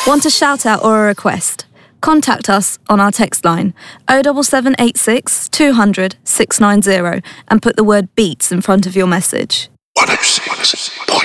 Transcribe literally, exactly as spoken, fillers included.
Want a shout out or a request? Contact us on our text line oh seven seven eight six, two hundred, six nine zero and put the word beats in front of your message. one oh six point